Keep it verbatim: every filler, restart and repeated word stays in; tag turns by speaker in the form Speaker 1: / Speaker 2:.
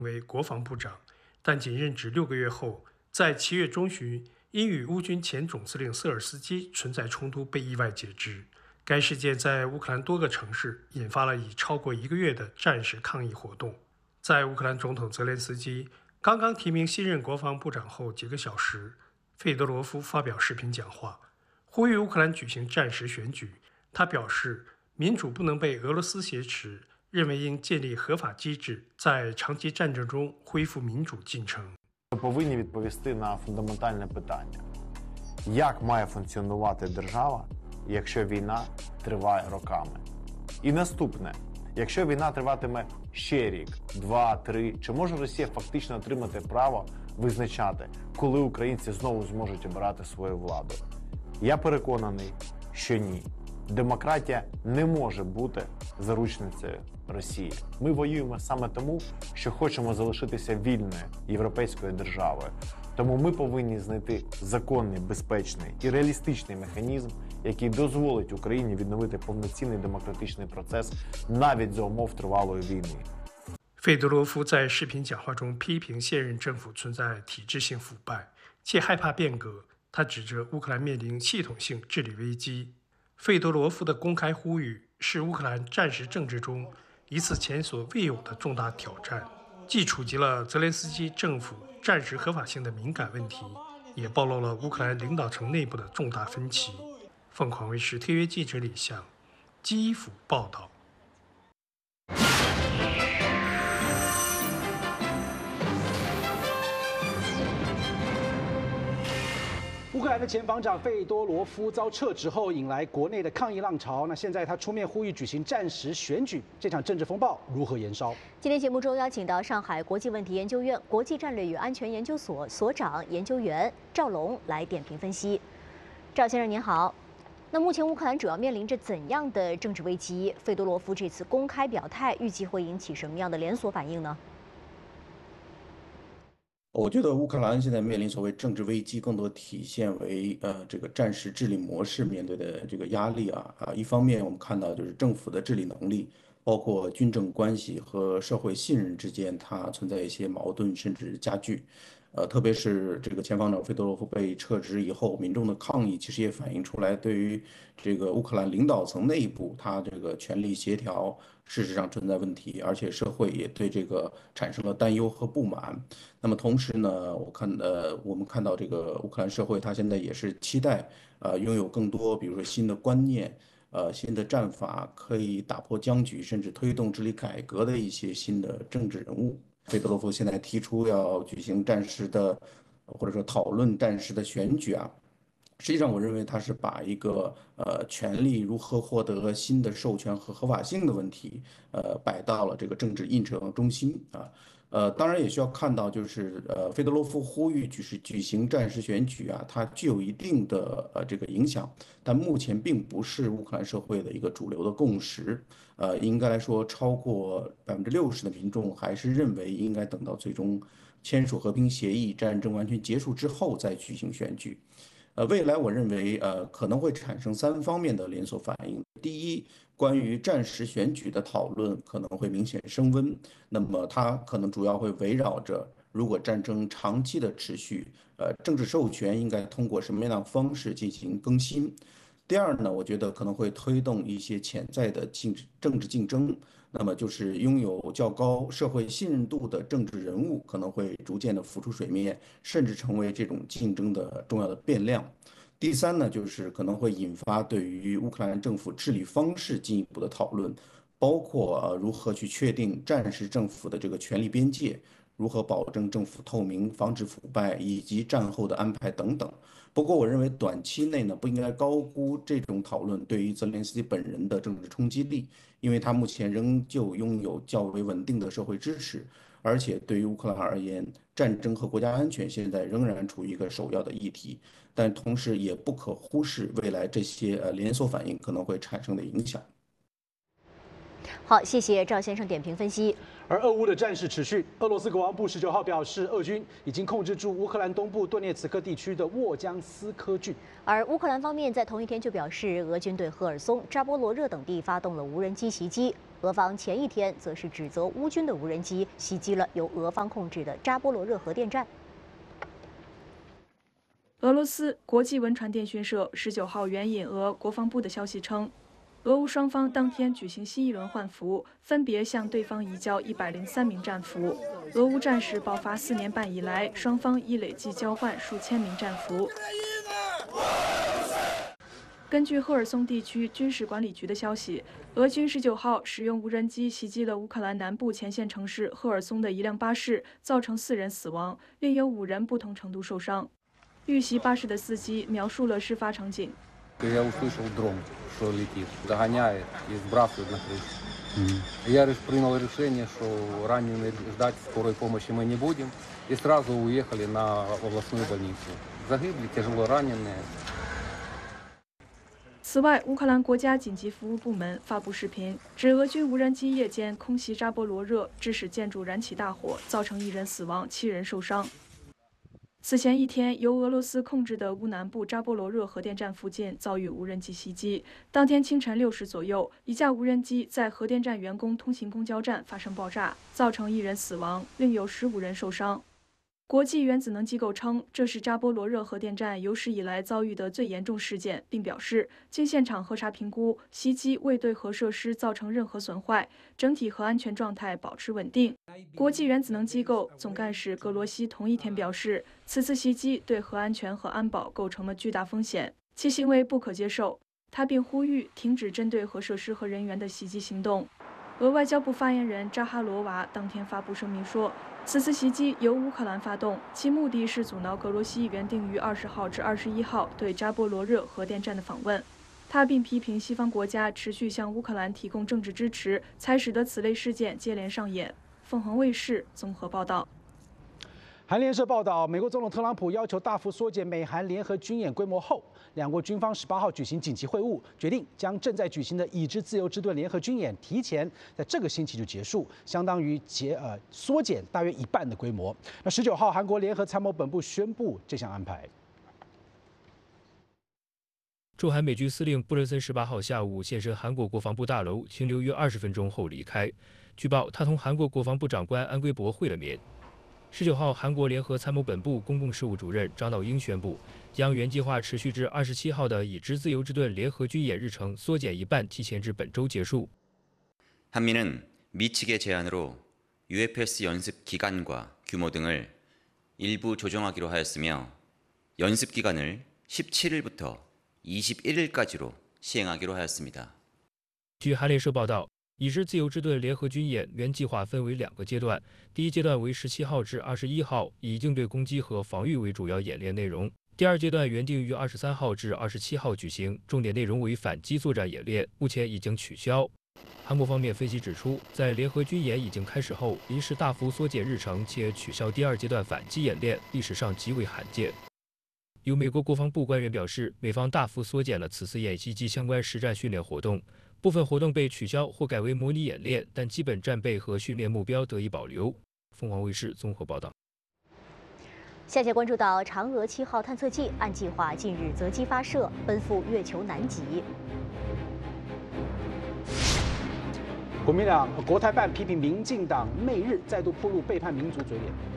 Speaker 1: 为国防部长，但仅任职六个月后，在七月中旬因与乌军前总司令瑟尔斯基存在冲突被意外解职。该事件在乌克兰多个城市引发了已超过一个月的战时抗议活动。在乌克兰总统泽连斯基刚刚提名新任国防部长后几个小时，费德罗夫发表视频讲话，呼吁乌克兰举行战时选举。他表示，民主不能被俄罗斯挟持，认为应建立合法机制，在长期战争中恢复民主进程。
Speaker 2: Повинні відповісти на фундаментальне питання: як має функціонувати держава, якщо війна триває роками? І наступне: якщо війна триватиме ще рік, два, три, чи може Росія фактично отримати право визначати, коли українці знову зможуть обирати свою владу? Я переконаний, що ні. Демократія не може бути заручницею Росії. Ми воюємо саме тому, що хочемо залишитися вільною європейською державою. Тому ми повинні знайти законний, безпечний і реалістичний механізм, який дозволить Україні відновити повноцінний демократичний процес навіть за умов тривалої війни.
Speaker 1: 费德罗夫在视频讲话中批评现任政府存在体制性腐败，且害怕变革。他指责乌克兰面临系统性治理危机。费德罗夫的公开呼吁是乌克兰战时政治中一次前所未有的重大挑战，既触及了泽连斯基政府战时合法性的敏感问题，也暴露了乌克兰领导层内部的重大分歧。凤凰卫视特约记者李翔，基辅报道。
Speaker 3: 乌克兰的前防长费多罗夫遭撤职后，引来国内的抗议浪潮。那现在他出面呼吁举行战时选举，这场政治风暴如何延烧？
Speaker 4: 今天节目中邀请到上海国际问题研究院国际战略与安全研究所所长研究员赵龙来点评分析。赵先生您好，那目前乌克兰主要面临着怎样的政治危机？费多罗夫这次公开表态，预计会引起什么样的连锁反应呢？
Speaker 5: 我觉得乌克兰现在面临所谓政治危机，更多体现为呃这个战时治理模式面对的这个压力啊啊，一方面我们看到就是政府的治理能力，包括军政关系和社会信任之间，它存在一些矛盾甚至加剧。呃，特别是这个前防长费多罗夫被撤职以后，民众的抗议其实也反映出来，对于这个乌克兰领导层内部，他这个权力协调事实上存在问题，而且社会也对这个产生了担忧和不满。那么同时呢，我看呃，我们看到这个乌克兰社会，他现在也是期待呃拥有更多，比如说新的观念。呃，新的战法可以打破僵局，甚至推动治理改革的一些新的政治人物。费德罗夫现在提出要举行战时的，或者说讨论战时的选举啊，实际上我认为他是把一个呃权力如何获得新的授权和合法性的问题，呃摆到了这个政治议程中心啊。呃，当然也需要看到，就是呃，费德罗夫呼吁举是举行战时选举啊，它具有一定的呃这个影响，但目前并不是乌克兰社会的一个主流的共识。呃，应该来说，超过百分之六十的民众还是认为应该等到最终签署和平协议、战争完全结束之后再举行选举。呃，未来我认为呃可能会产生三方面的连锁反应。第一，关于战时选举的讨论可能会明显升温，那么它可能主要会围绕着如果战争长期的持续，呃，政治授权应该通过什么样的方式进行更新。第二呢，我觉得可能会推动一些潜在的竞政治竞争，那么就是拥有较高社会信任度的政治人物可能会逐渐的浮出水面，甚至成为这种竞争的重要的变量。第三呢，就是可能会引发对于乌克兰政府治理方式进一步的讨论，包括呃如何去确定战时政府的这个权力边界，如何保证政府透明、防止腐败，以及战后的安排等等。不过，我认为短期内呢，不应该高估这种讨论对于泽连斯基本人的政治冲击力，因为他目前仍旧拥有较为稳定的社会支持，而且对于乌克兰而言，战争和国家安全现在仍然处于一个首要的议题，但同时也不可忽视未来这些呃连锁反应可能会产生的影响。
Speaker 4: 好，谢谢赵先生点评分析。
Speaker 3: 而俄乌的战事持续，俄罗斯国防部十九号表示，俄军已经控制住乌克兰东部顿涅茨克地区的沃江斯科郡。
Speaker 4: 而乌克兰方面在同一天就表示，俄军对赫尔松、扎波罗热等地发动了无人机袭击。 俄方前一天则是指责乌军的无人机袭击了由俄方控制的扎波罗热核电站。
Speaker 6: 俄罗斯国际文传电讯社十九号援引俄国防部的消息称，俄乌双方当天举行新一轮换俘，分别向对方移交一百零三名战俘。俄乌战事爆发四年半以来，双方已累计交换数千名战俘。根据赫尔松地区军事管理局的消息，俄军十九号使用无人机袭击了乌克兰南部前线城市赫尔松的一辆巴士，造成四人死亡，另有五人不同程度受伤。遇袭巴士的司机描述了事发场景。
Speaker 7: Я услышал дрон, что летит, догоняет и сбрасывает на крышу. Я принял решение, что раненых ждать скорой помощи мы не будем, и сразу уехали на областную больницу. Загибли тяжело раненые.
Speaker 6: 此外，乌克兰国家紧急服务部门发布视频，指俄军无人机夜间空袭扎波罗热，致使建筑燃起大火，造成一人死亡，七人受伤。此前一天，由俄罗斯控制的乌南部扎波罗热核电站附近遭遇无人机袭击。当天清晨六时左右，一架无人机在核电站员工通行公交站发生爆炸，造成一人死亡，另有十五人受伤。国际原子能机构称，这是扎波罗热核电站有史以来遭遇的最严重事件，并表示，经现场核查评估，袭击未对核设施造成任何损坏，整体核安全状态保持稳定。国际原子能机构总干事格罗西同一天表示，此次袭击对核安全和安保构成了巨大风险，其行为不可接受。他并呼吁停止针对核设施和人员的袭击行动。俄外交部发言人扎哈罗娃当天发布声明说，此次袭击由乌克兰发动，其目的是阻挠格罗西原定于二十号至二十一号对扎波罗热核电站的访问。他并批评西方国家持续向乌克兰提供政治支持，才使得此类事件接连上演。凤凰卫视综合报道。
Speaker 3: 韩联社报道，美国总统特朗普要求大幅缩减美韩联合军演规模后，两国军方十八号举行紧急会晤，决定将正在举行的已知自由之盾联合军演提前在这个星期就结束，相当于节呃缩减大约一半的规模。那十九号，韩国联合参谋本部宣布这项安排。
Speaker 8: 驻韩美军司令布伦森十八号下午现身韩国国防部大楼，停留约二十分钟后离开。据报，他同韩国国防部长官安圭博会了面。十九号，韩国联合参谋本部公共事务主任张道英宣布，将原计划持续至二十七号的已知自由之盾联合军演日程缩减一半，提前至本周结束。
Speaker 9: 한미는 미 측의 제안으로 유에프에스 연습 기간과 규모 등을 일부 조정하기로 하였으며 연습 기간을 십칠 일부터 이십일 일까지로 시행하기로 하였습니다.
Speaker 8: 据韩联社报道，已知自由之盾联合军演原计划分为两个阶段，第一阶段为十七号至二十一号，以应对攻击和防御为主要演练内容；第二阶段原定于二十三号至二十七号举行，重点内容为反击作战演练，目前已经取消。韩国方面分析指出，在联合军演已经开始后，临时大幅缩减日程且取消第二阶段反击演练，历史上极为罕见。有美国国防部官员表示，美方大幅缩减了此次演习及相关实战训练活动。 部分活动被取消或改为模拟演练，但基本战备和训练目标得以保留。凤凰卫视综合报道。
Speaker 4: 下节关注到嫦娥七号探测器按计划近日择机发射，奔赴月球南极。
Speaker 3: 国民党国台办批评民进党媚日，再度暴露背叛民族嘴脸。